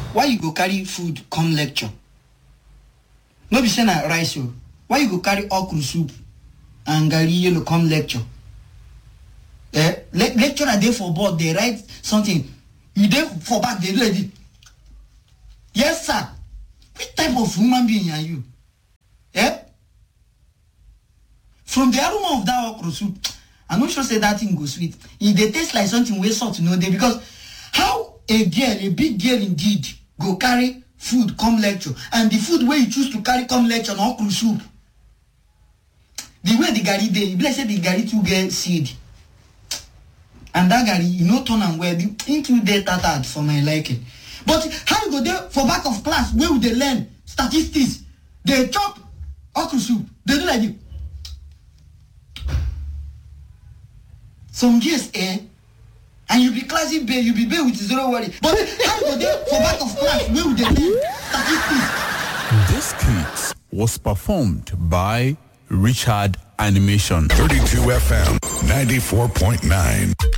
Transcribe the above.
Why you go carry food come lecture? No be say na rice o. Why you go carry okra soup and garri yellow come lecture? Lecturer dey for board, they write something. You dey for back, they do it. Yes, sir. Which type of human being are you? From the aroma of that okra soup, I'm not sure say that thing go sweet. If they taste like something way salt, you know, they because how a girl, a big girl indeed, go carry food come lecture, and the food where you choose to carry come lecture on okra soup. The way the garri dey, let's say the garri too get seed. And that garri, you know, turn and wear into the tattered for my liking. But how you go there for back of class where would they learn statistics? They chop okra soup. They do like this. Some years, and you be classy bay, you be bay with zero worry. But how you go there for back of class where would they learn statistics? This skit was performed by Richard Animation. 32 FM 94.9.